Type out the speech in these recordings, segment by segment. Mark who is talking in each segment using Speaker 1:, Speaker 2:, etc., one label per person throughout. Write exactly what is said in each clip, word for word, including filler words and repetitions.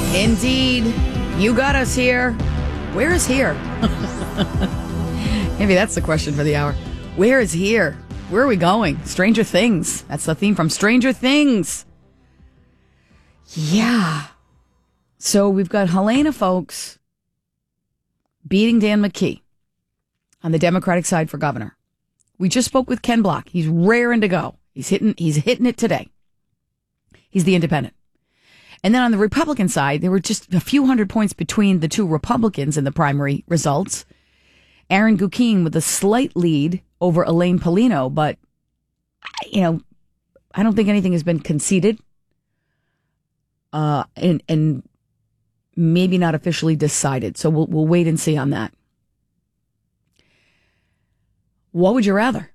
Speaker 1: Indeed. You got us here. Where is here? Maybe that's the question for the hour. Where is here? Where are we going? Stranger Things. That's the theme from Stranger Things. Yeah. So we've got Helena Foulkes beating Dan McKee on the Democratic side for governor. We just spoke with Ken Block. He's raring to go. He's hitting, he's hitting it today. He's the independent. And then on the Republican side, there were just a few hundred points between the two Republicans in the primary results. Aaron Gukin with a slight lead over Elaine Paulino, but, you know, I don't think anything has been conceded. Uh, and, and maybe not officially decided. So we'll, we'll wait and see on that. What would you rather?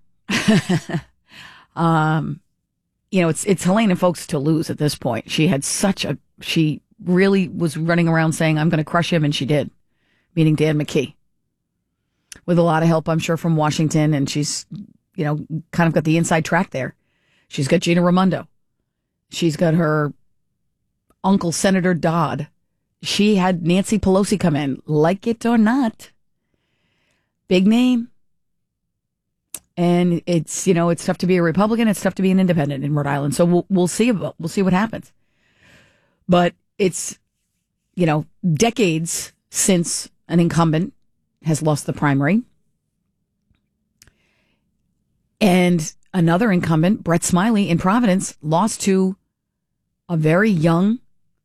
Speaker 1: um, you know, it's, it's Helena Foulkes to lose at this point. She had such a, she really was running around saying, I'm going to crush him. And she did, meaning Dan McKee, with a lot of help, I'm sure, from Washington. And she's, you know, kind of got the inside track there. She's got Gina Raimondo. She's got her Uncle Senator Dodd. She had Nancy Pelosi come in, like it or not. Big name. And it's, you know, it's tough to be a Republican. It's tough to be an independent in Rhode Island. So we'll, we'll see about, we'll see what happens. But it's, you know, decades since an incumbent has lost the primary. And another incumbent, Brett Smiley in Providence, lost to a very young,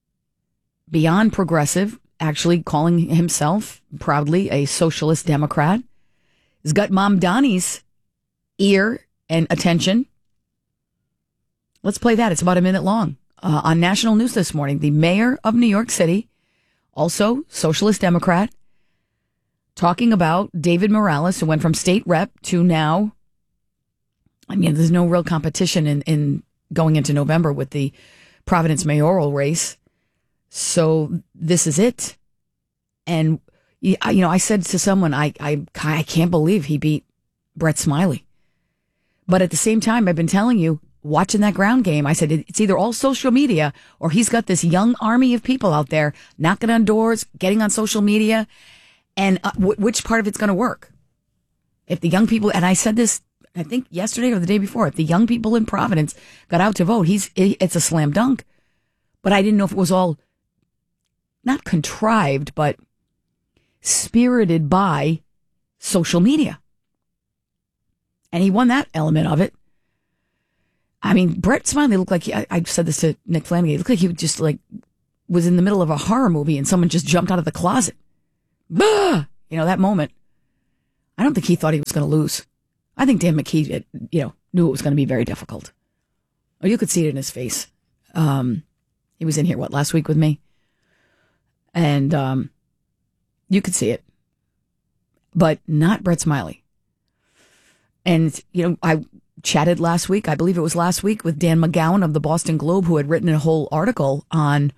Speaker 1: beyond progressive, actually calling himself proudly a socialist Democrat. He's got Mamdani's ear and attention. Let's play that. It's about a minute long. Uh, on national news this morning, the mayor of New York City, also socialist Democrat, talking about David Morales, who went from state rep to now, I mean, there's no real competition in, in going into November with the Providence mayoral race. So this is it. And, you know, I said to someone, I, I, I can't believe he beat Brett Smiley. But at the same time, I've been telling you, watching that ground game, I said, it's either all social media or he's got this young army of people out there knocking on doors, getting on social media. And uh, w- which part of it's going to work? If the young people, and I said this, I think yesterday or the day before, if the young people in Providence got out to vote, he's it's a slam dunk. But I didn't know if it was all not contrived, but spirited by social media. And he won that element of it. I mean, Brett Smiley looked like, he, I, I said this to Nick Flanagan, he looked like he just like was in the middle of a horror movie and someone just jumped out of the closet. Bah! You know, that moment. I don't think he thought he was going to lose. I think Dan McKee, you know, knew it was going to be very difficult. Oh, you could see it in his face. Um, he was in here, what, last week with me? And um, you could see it. But not Brett Smiley. And, you know, I chatted last week, I believe it was last week, with Dan McGowan of the Boston Globe, who had written a whole article on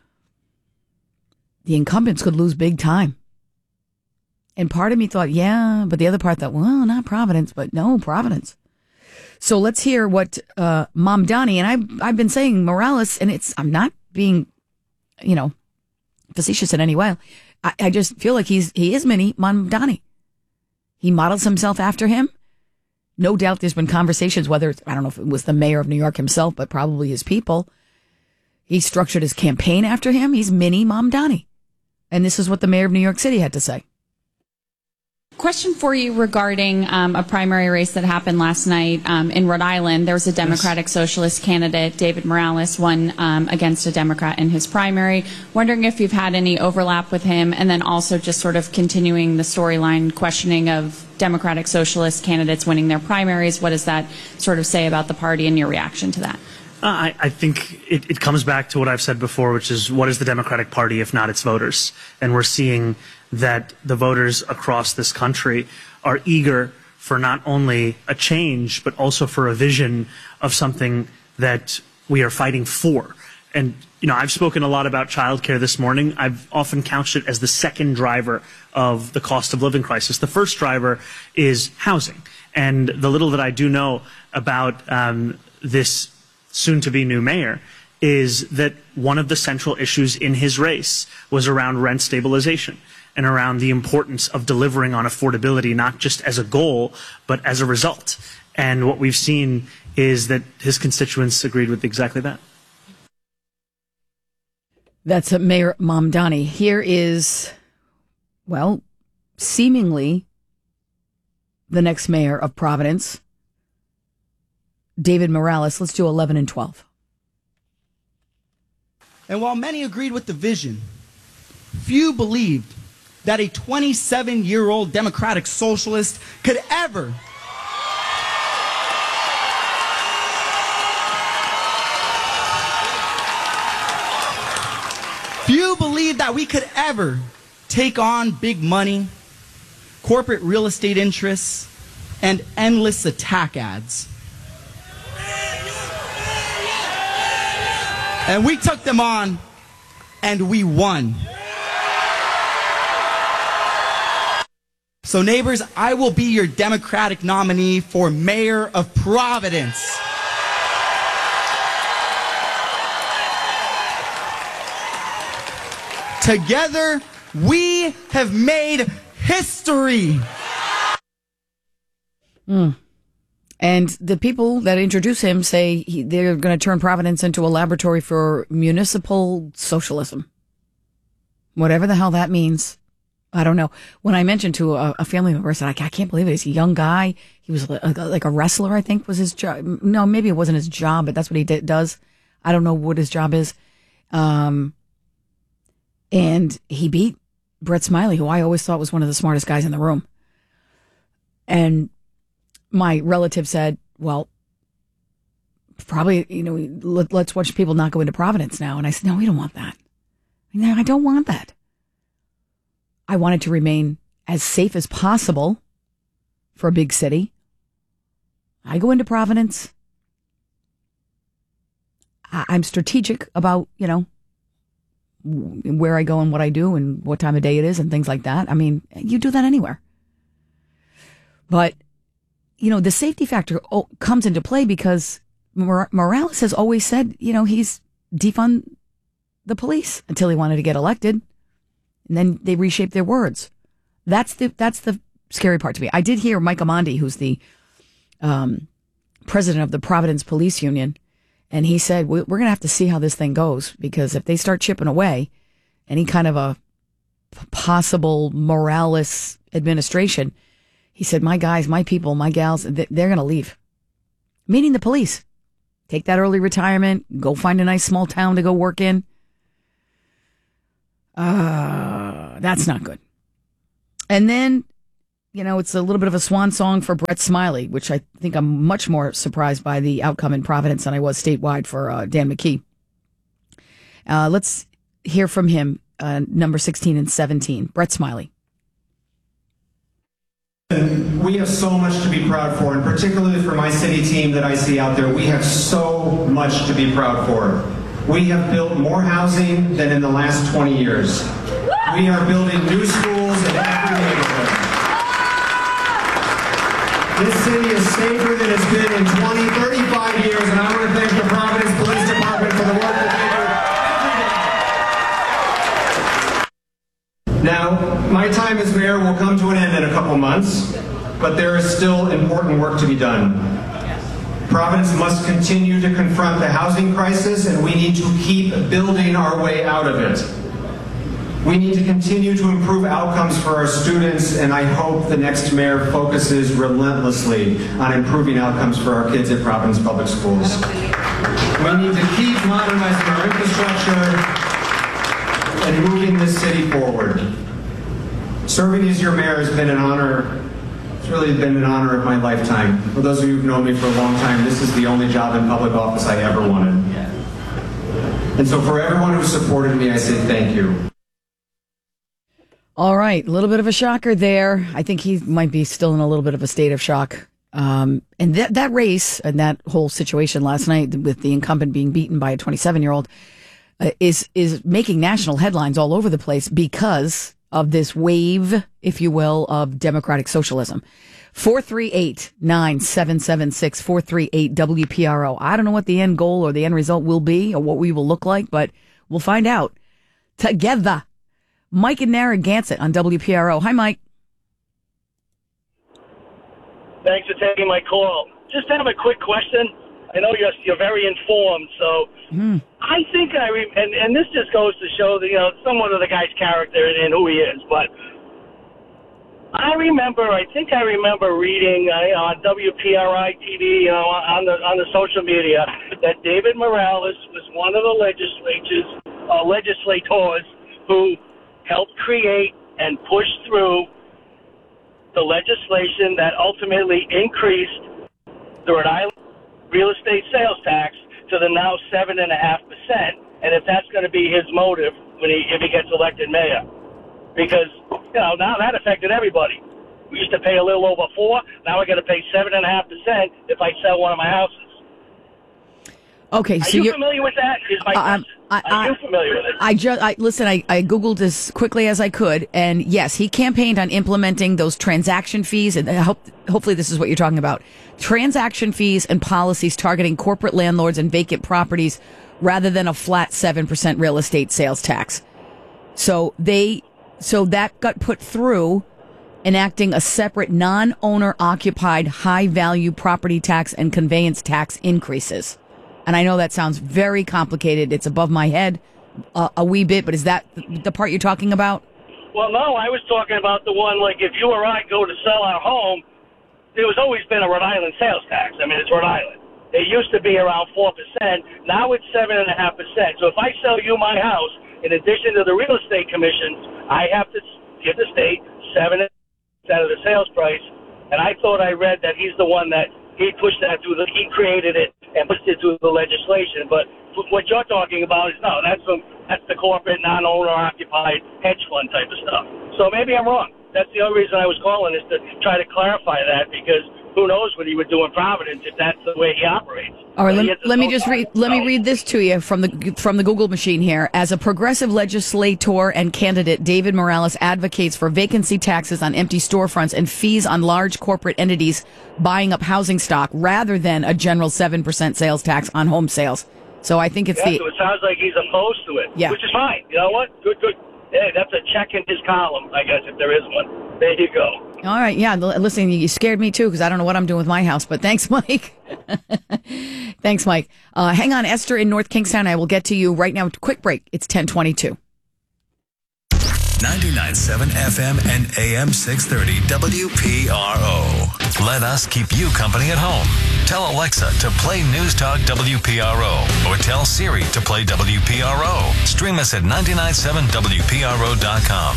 Speaker 1: the incumbents could lose big time. And part of me thought, yeah, but the other part thought, well, not Providence, but no, Providence. So let's hear what uh, Mamdani, and I've, I've been saying Morales, and it's, I'm not being, you know, facetious in any way. I, I just feel like he's, he is mini Mamdani. He models himself after him. No doubt there's been conversations, whether it's, I don't know if it was the mayor of New York himself, but probably his people. He structured his campaign after him. He's mini Mamdani. And this is what the mayor of New York City had to say.
Speaker 2: Question for you regarding um, a primary race that happened last night um, in Rhode Island. There was a Democratic yes. Socialist candidate, David Morales, won um, against a Democrat in his primary. Wondering if you've had any overlap with him, and then also just sort of continuing the storyline questioning of Democratic Socialist candidates winning their primaries. What does that sort of say about the party and your reaction to that?
Speaker 3: Uh, I, I think it, it comes back to what I've said before, which is what is the Democratic Party if not its voters? And we're seeing that the voters across this country are eager for not only a change, but also for a vision of something that we are fighting for. And, you know, I've spoken a lot about childcare this morning. I've often couched it as the second driver of the cost of living crisis. The first driver is housing. And the little that I do know about um, this soon-to-be new mayor is that one of the central issues in his race was around rent stabilization and around the importance of delivering on affordability, not just as a goal, but as a result. And what we've seen is that his constituents agreed with exactly that.
Speaker 1: That's Mayor Mamdani. Here is, well, seemingly the next mayor of Providence, David Morales. Let's do eleven and twelve.
Speaker 4: And while many agreed with the vision, few believed that a twenty-seven-year-old Democratic socialist could ever Few believed that we could ever take on big money, corporate real estate interests, and endless attack ads. And we took them on, and we won. So neighbors, I will be your Democratic nominee for mayor of Providence. Together, we have made history.
Speaker 1: Mm. And the people that introduce him say he, they're going to turn Providence into a laboratory for municipal socialism. Whatever the hell that means. I don't know. When I mentioned to a, a family member, I said, I, I can't believe it. He's a young guy. He was like a, like a wrestler, I think was his job. No, maybe it wasn't his job, but that's what he did, does. I don't know what his job is. Um, and he beat Brett Smiley, who I always thought was one of the smartest guys in the room. And my relative said, well, probably, you know, let, let's watch people not go into Providence now. And I said, no, we don't want that. No, I don't want that. I want it to remain as safe as possible for a big city. I go into Providence. I, I'm strategic about, you know, where I go and what I do and what time of day it is and things like that. I mean, you do that anywhere. But, you know, the safety factor comes into play because Morales has always said, you know, he's defund the police until he wanted to get elected. And then they reshaped their words. That's the that's the scary part to me. I did hear Mike Amandi, who's the um, president of the Providence Police Union, and he said, we're going to have to see how this thing goes, because if they start chipping away any kind of a possible Morales administration, he said, my guys, my people, my gals, they're going to leave. Meaning the police. Take that early retirement, go find a nice small town to go work in. Uh, that's not good. And then, you know, it's a little bit of a swan song for Brett Smiley, which I think I'm much more surprised by the outcome in Providence than I was statewide for uh, Dan McKee. Uh, let's hear from him, uh, number sixteen and seventeen, Brett Smiley.
Speaker 5: We have so much to be proud for, and particularly for my city team that I see out there, we have so much to be proud for. We have built more housing than in the last twenty years. We are building new schools in every neighborhood. This city is safer than it's been in twenty, thirty-five years, and I want to thank the Providence Police Department for the work that they do every day. Now, my time as mayor will come to an end in a couple months, but there is still important work to be done. Providence must continue to confront the housing crisis, and we need to keep building our way out of it. We need to continue to improve outcomes for our students, and I hope the next mayor focuses relentlessly on improving outcomes for our kids at Providence Public Schools. We need to keep modernizing our infrastructure and moving this city forward. Serving as your mayor has been an honor. It's really been an honor of my lifetime. For those of you who've known me for a long time, this is the only job in public office I ever wanted. And so for everyone who supported me, I say thank you.
Speaker 1: All right, a little bit of a shocker there. I think he might be still in a little bit of a state of shock. Um, and that that race and that whole situation last night with the incumbent being beaten by a twenty-seven-year-old uh, is is making national headlines all over the place because of this wave, if you will, of democratic socialism. four three eight, nine seven seven six, four three eight W P R O. I don't know what the end goal or the end result will be or what we will look like, but we'll find out together. Mike and Narragansett on W P R O. Hi, Mike.
Speaker 6: Thanks for taking my call. Just have a quick question. I know you're you're very informed, so
Speaker 1: Mm.
Speaker 6: I think I re- and and this just goes to show that you know somewhat of the guy's character and, and who he is. But I remember, I think I remember reading uh, on W P R I T V, you know, on the on the social media, that David Morales was one of the legislatures, uh, legislators who helped create and push through the legislation that ultimately increased the Rhode Island real estate sales tax to the now seven and a half percent. And if that's going to be his motive when he if he gets elected mayor, because you know now that affected everybody. We used to pay a little over four. Now we're going to pay seven and a half percent if I sell one of my houses.
Speaker 1: Okay,
Speaker 6: Are
Speaker 1: so
Speaker 6: you
Speaker 1: you're
Speaker 6: familiar with that? Is my
Speaker 1: Uh,
Speaker 6: question.
Speaker 1: I- I-
Speaker 6: Are you familiar with it?
Speaker 1: I just, I listen. I, I googled as quickly as I could, and yes, he campaigned on implementing those transaction fees. And I hope, hopefully, this is what you're talking about: transaction fees and policies targeting corporate landlords and vacant properties, rather than a flat seven percent real estate sales tax. So they, so that got put through, enacting a separate non-owner occupied high value property tax and conveyance tax increases. And I know that sounds very complicated. It's above my head uh, a wee bit, but is that the part you're talking about?
Speaker 6: Well, no, I was talking about the one, like, if you or I go to sell our home, there was always been a Rhode Island sales tax. I mean, it's Rhode Island. It used to be around four percent. Now it's seven point five percent. So if I sell you my house, in addition to the real estate commissions, I have to give the state seven percent of the sales price. And I thought I read that he's the one that he pushed that through, the, he created it and pushed it through the legislation. But what you're talking about is, no, that's the, that's the corporate, non-owner occupied hedge fund type of stuff. So maybe I'm wrong. That's the only reason I was calling, is to try to clarify that, because who knows what he would do in Providence if that's the way he operates.
Speaker 1: All right,
Speaker 6: But he
Speaker 1: let,
Speaker 6: has a
Speaker 1: let me
Speaker 6: no
Speaker 1: just
Speaker 6: tax,
Speaker 1: read. Let me
Speaker 6: so-
Speaker 1: read this to you from the from the Google machine here. As a progressive legislator and candidate, David Morales advocates for vacancy taxes on empty storefronts and fees on large corporate entities buying up housing stock, rather than a general seven percent sales tax on home sales. So I think it's
Speaker 6: Yeah,
Speaker 1: the
Speaker 6: so it sounds like he's opposed to it,
Speaker 1: Yeah.
Speaker 6: which is fine. You know what? Good, good. Hey, that's a check in his column, I guess, if there is one. There you go.
Speaker 1: All right, yeah. l- Listen, you scared me too, because I don't know what I'm doing with my house. But thanks, Mike. Thanks, Mike. Uh, hang on, Esther in North Kingstown. I will get to you right now. Quick break. It's ten twenty-two.
Speaker 7: ninety-nine point seven F M and A M six thirty W P R O. Let us keep you company at home. Tell Alexa to play News Talk W P R O, or tell Siri to play W P R O. Stream us at nine nine seven W P R O dot com.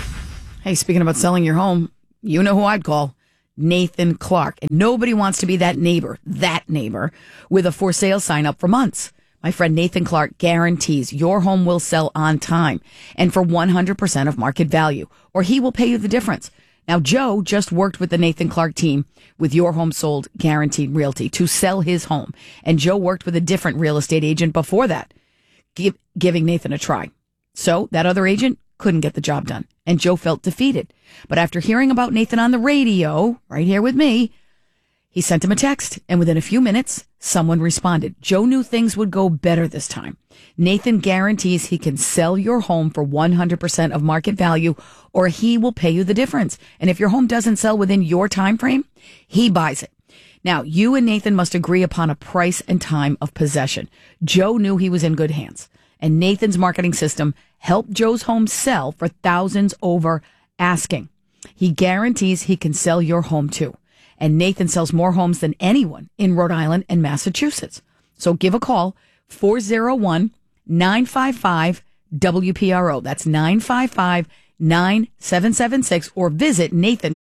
Speaker 1: Hey, speaking about selling your home, you know who I'd call. Nathan Clark. And nobody wants to be that neighbor, that neighbor, with a for sale sign up for months. My friend Nathan Clark guarantees your home will sell on time and for one hundred percent of market value, or he will pay you the difference. Now, Joe just worked with the Nathan Clark team with Your Home Sold Guaranteed Realty to sell his home. And Joe worked with a different real estate agent before that, give, giving Nathan a try. So that other agent couldn't get the job done, and Joe felt defeated. But after hearing about Nathan on the radio, right here with me, he sent him a text, and within a few minutes, someone responded. Joe knew things would go better this time. Nathan guarantees he can sell your home for one hundred percent of market value, or he will pay you the difference. And if your home doesn't sell within your time frame, he buys it. Now, you and Nathan must agree upon a price and time of possession. Joe knew he was in good hands, and Nathan's marketing system helped Joe's home sell for thousands over asking. He guarantees he can sell your home too. And Nathan sells more homes than anyone in Rhode Island and Massachusetts. So give a call, four oh one, nine five five, W P R O. That's nine five five, nine seven seven six, or visit Nathan.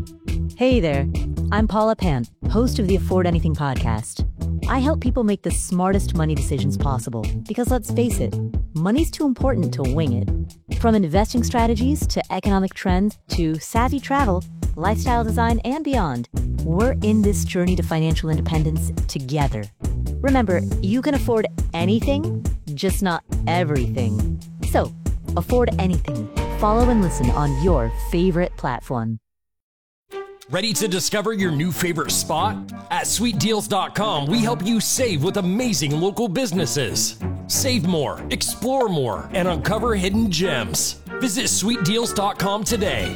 Speaker 8: Hey there, I'm Paula Pan, host of the Afford Anything podcast. I help people make the smartest money decisions possible because, let's face it, money's too important to wing it. From investing strategies to economic trends to savvy travel, lifestyle design, and beyond, we're in this journey to financial independence together. Remember, you can afford anything, just not everything. So, afford anything. Follow and listen on your favorite platform.
Speaker 9: Ready to discover your new favorite spot? At sweet deals dot com, we help you save with amazing local businesses. Save more, explore more, and uncover hidden gems. Visit sweet deals dot com today.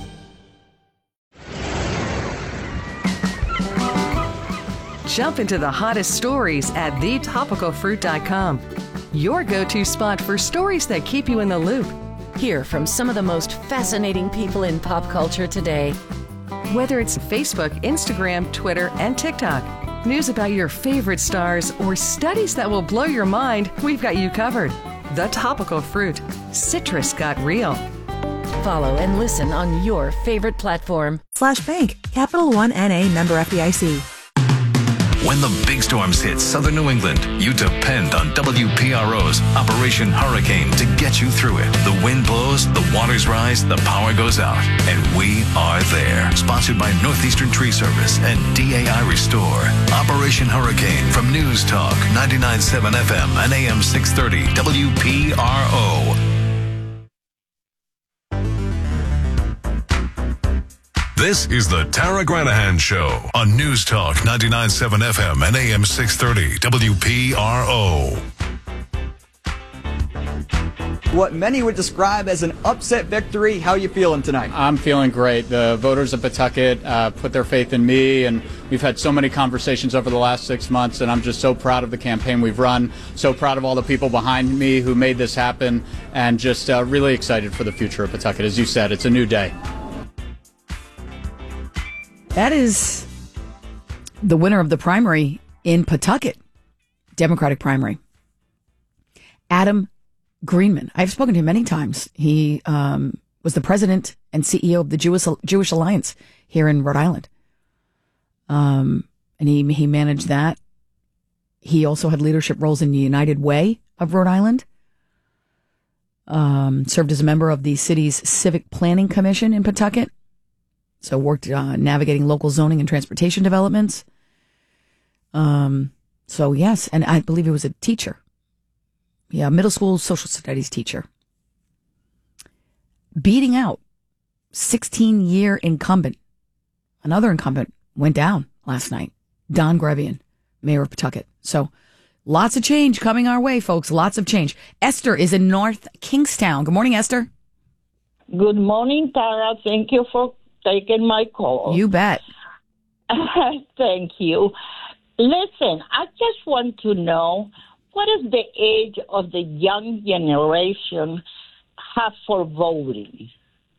Speaker 10: Jump into the hottest stories at the topical fruit dot com. Your go-to spot for stories that keep you in the loop. Hear from some of the most fascinating people in pop culture today. Whether it's Facebook, Instagram, Twitter, and TikTok, news about your favorite stars, or studies that will blow your mind, we've got you covered. The Topical Fruit. Citrus got real.
Speaker 8: Follow and listen on your favorite platform.
Speaker 11: Slash bank. Capital One N A member F D I C.
Speaker 7: When the big storms hit southern New England, you depend on W P R O's Operation Hurricane to get you through it. The wind blows, the waters rise, the power goes out, and we are there. Sponsored by Northeastern Tree Service and D A I Restore. Operation Hurricane from News Talk ninety-nine point seven F M and A M six thirty W P R O. This is the Tara Granahan Show on News Talk ninety-nine point seven F M and A M six thirty W P R O.
Speaker 12: What many would describe as an upset victory. How are you feeling tonight?
Speaker 13: I'm feeling great. The voters of Pawtucket uh, put their faith in me, and we've had so many conversations over the last six months, and I'm just so proud of the campaign we've run, so proud of all the people behind me who made this happen, and just uh, really excited for the future of Pawtucket. As you said, it's a new day.
Speaker 1: That is the winner of the primary in Pawtucket, Democratic primary, Adam Greenman. I've spoken to him many times. He um, was the president and C E O of the Jewish Jewish Alliance here in Rhode Island. Um, and he he managed that. He also had leadership roles in the United Way of Rhode Island. Um, served as a member of the city's Civic Planning Commission in Pawtucket. So worked uh, navigating local zoning and transportation developments. Um, so yes, and I believe he was a teacher. Yeah, middle school social studies teacher. Beating out sixteen-year incumbent. Another incumbent went down last night. Don Grevian, mayor of Pawtucket. So lots of change coming our way, folks. Lots of change. Esther is in North Kingstown. Good morning, Esther.
Speaker 14: Good morning, Tara. Thank you for taking my call.
Speaker 1: You bet.
Speaker 14: Thank you. Listen, I just want to know, what is the age of the young generation have for voting?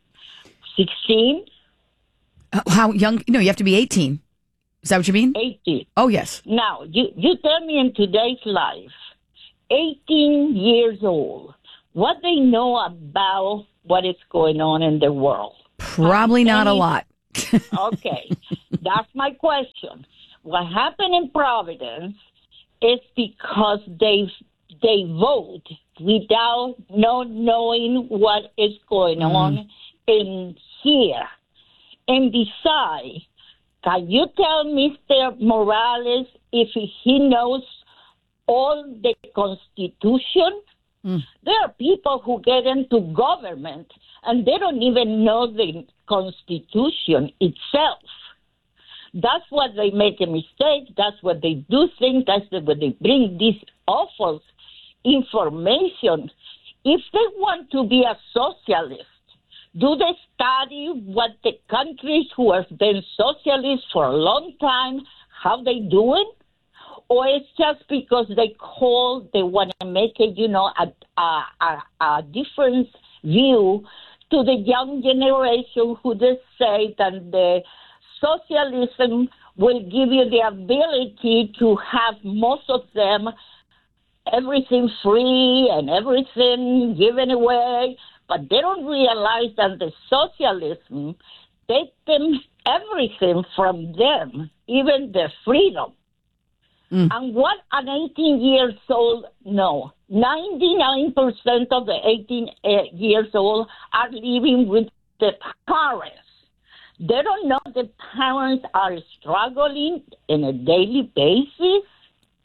Speaker 14: sixteen?
Speaker 1: Uh, how young? No, you have to be eighteen. Is that what you mean?
Speaker 14: eighteen.
Speaker 1: Oh, yes.
Speaker 14: Now, you, you tell me in today's life, eighteen years old, what they know about what is going on in the world.
Speaker 1: Probably not a lot.
Speaker 14: Okay, that's my question. What happened in Providence is because they they vote without not knowing what is going mm. on in here. And besides, can you tell Mister Morales if he knows all the Constitution? Mm. There are people who get into government and they don't even know the Constitution itself. That's what they make a mistake. That's what they do think. That's what they bring this awful information. If they want to be a socialist, do they study what the countries who have been socialists for a long time, how they do it? Or it's just because they call, they want to make it, you know, a, a, a, a different view to the young generation who just say that the socialism will give you the ability to have most of them everything free and everything given away, but they don't realize that the socialism takes them everything from them, even their freedom. Mm. And what an eighteen years old know? ninety-nine percent of the eighteen years old are living with the parents. They don't know the parents are struggling on a daily basis,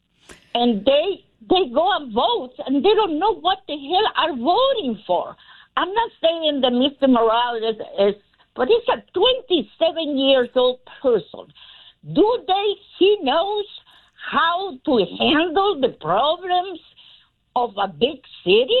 Speaker 14: and they they go and vote, and they don't know what the hell are voting for. I'm not saying that Mister Morales is, but he's a twenty-seven years old person. Do they, he knows how to handle the problems of a big city?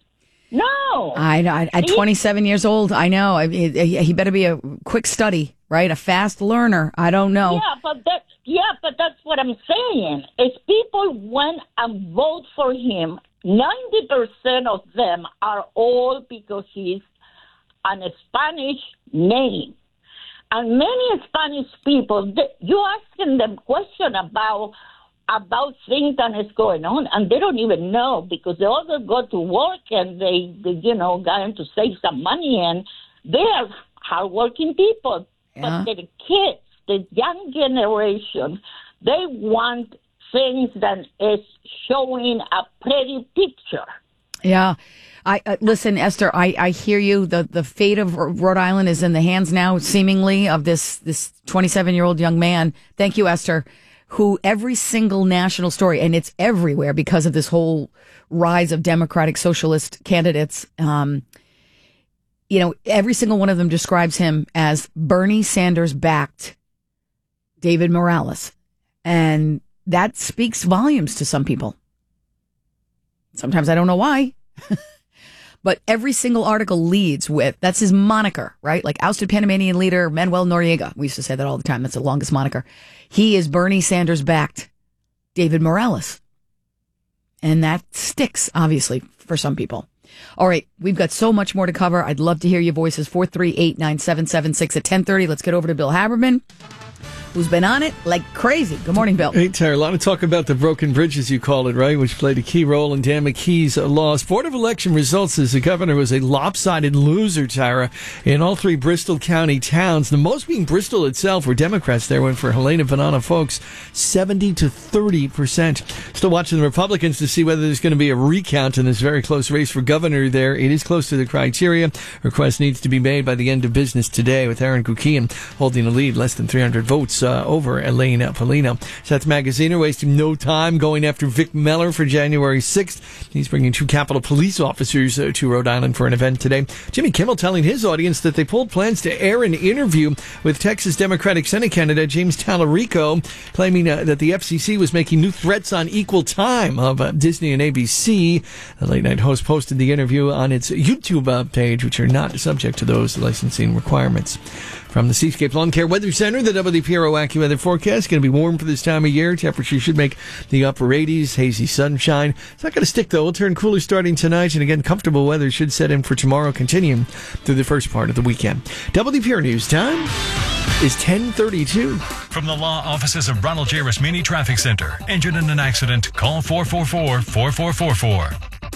Speaker 14: No.
Speaker 1: I know. At twenty-seven years old, I know. I, he, he better be a quick study, right? A fast learner. I don't know.
Speaker 14: Yeah, but that, yeah, but that's what I'm saying. If people went and vote for him, ninety percent of them are all because he's an Spanish name. And many Spanish people, they, you asking them question about about things that is going on, and they don't even know because they all go to work and they, they you know, going to save some money, and they are hardworking people.
Speaker 1: Yeah.
Speaker 14: But the kids, the young generation, they want things that is showing a pretty picture.
Speaker 1: Yeah. I uh, listen, Esther, I, I hear you. The the fate of Rhode Island is in the hands now, seemingly, of this this twenty-seven-year-old young man. Thank you, Esther, who every single national story, and it's everywhere because of this whole rise of Democratic Socialist candidates. Um, you know, every single one of them describes him as Bernie Sanders-backed David Morales. And that speaks volumes to some people. Sometimes I don't know why. But every single article leads with, that's his moniker, right? Like ousted Panamanian leader Manuel Noriega. We used to say that all the time. That's the longest moniker. He is Bernie Sanders-backed David Morales. And that sticks, obviously, for some people. All right, we've got so much more to cover. I'd love to hear your voices. four three eight, nine seven seven six at ten thirty. Let's get over to Bill Haberman, who's been on it like crazy. Good morning, Bill.
Speaker 15: Hey, Tara, a lot of talk about the broken bridges, you call it, right, which played a key role in Dan McKee's loss. Board of Election results says the governor was a lopsided loser, Tara, in all three Bristol County towns. The most being Bristol itself, where Democrats there went for Helena Banana Folks, seventy to thirty percent. Still watching the Republicans to see whether there's going to be a recount in this very close race for governor there. It is close to the criteria. Request needs to be made by the end of business today, with Aaron Kukian holding a lead, less than three hundred votes uh, over Elena Polino. Seth Magaziner wasting no time going after Vic Meller for January sixth. He's bringing two Capitol Police officers uh, to Rhode Island for an event today. Jimmy Kimmel telling his audience that they pulled plans to air an interview with Texas Democratic Senate candidate James Tallarico, claiming uh, that the F C C was making new threats on equal time of uh, Disney and A B C. The late night host posted the interview on its YouTube uh, page, which are not subject to those licensing requirements. From the Seascape Lawn Care Weather Center, the W P R O AccuWeather forecast going to be warm for this time of year. Temperature should make the upper eighties, hazy sunshine. It's not going to stick, though. It'll turn cooler starting tonight, and again, comfortable weather should set in for tomorrow, continuing through the first part of the weekend. W P R News time is ten thirty-two.
Speaker 7: From the law offices of Ronald J. Rasmini Traffic Center. Injured in an accident? Call four four four, four four four four.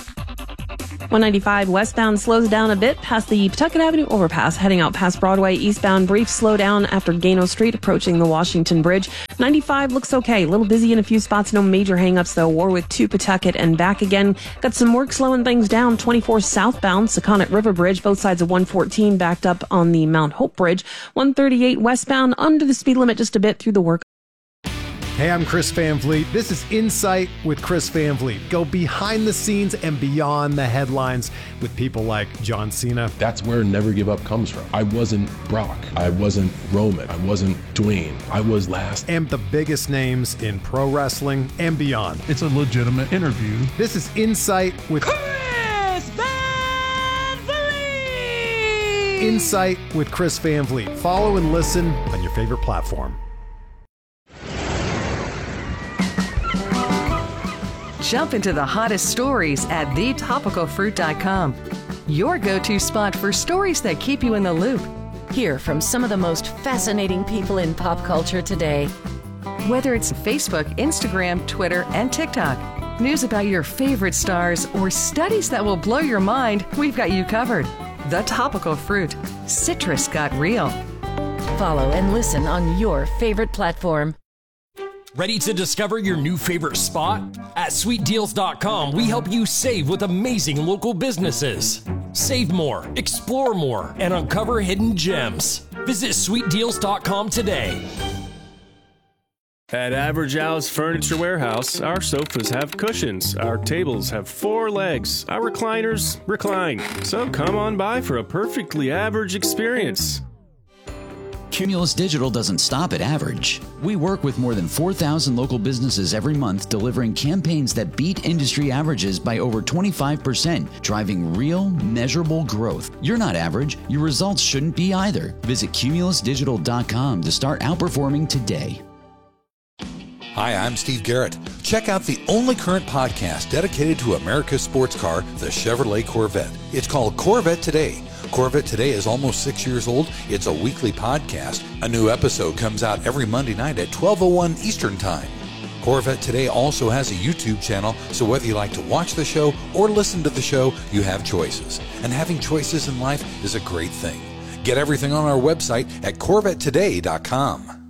Speaker 16: one ninety-five westbound slows down a bit past the Pawtucket Avenue overpass, heading out past Broadway. Eastbound, brief slowdown after Gano Street, approaching the Washington Bridge. ninety-five looks okay. A little busy in a few spots. No major hangups, though. Warwick to Pawtucket and back again. Got some work slowing things down. twenty-four southbound, Sakonnet River Bridge. Both sides of one fourteen backed up on the Mount Hope Bridge. one thirty-eight westbound, under the speed limit just a bit through the work.
Speaker 17: Hey, I'm Chris Van Vliet. This is Insight with Chris Van Vliet. Go behind the scenes and beyond the headlines with people like John Cena.
Speaker 18: That's where Never Give Up comes from. I wasn't Brock. I wasn't Roman. I wasn't Dwayne. I was last.
Speaker 17: And the biggest names in pro wrestling and beyond.
Speaker 19: It's a legitimate interview.
Speaker 17: This is Insight with
Speaker 20: Chris Van Vliet.
Speaker 17: Insight with Chris Van Vliet. Follow and listen on your favorite platform.
Speaker 10: Jump into the hottest stories at the topical fruit dot com. Your go-to spot for stories that keep you in the loop. Hear from some of the most fascinating people in pop culture today. Whether it's Facebook, Instagram, Twitter, and TikTok, news about your favorite stars, or studies that will blow your mind, we've got you covered. The Topical Fruit. Citrus got real. Follow and listen on your favorite platform.
Speaker 9: Ready to discover your new favorite spot? At sweet deals dot com, we help you save with amazing local businesses. Save more, explore more, and uncover hidden gems. Visit sweet deals dot com today.
Speaker 19: At Average Al's Furniture Warehouse, our sofas have cushions, our tables have four legs, our recliners recline. So come on by for a perfectly average experience.
Speaker 21: Cumulus Digital doesn't stop at average. We work with more than four thousand local businesses every month, delivering campaigns that beat industry averages by over twenty-five percent, driving real, measurable growth. You're not average. Your results shouldn't be either. Visit cumulus digital dot com to start outperforming today.
Speaker 22: Hi, I'm Steve Garrett. Check out the only current podcast dedicated to America's sports car, the Chevrolet Corvette. It's called Corvette Today. Corvette Today is almost six years old. It's a weekly podcast. A new episode comes out every Monday night at twelve oh one Eastern Time. Corvette Today also has a YouTube channel, so whether you like to watch the show or listen to the show, you have choices. And having choices in life is a great thing. Get everything on our website at corvette today dot com.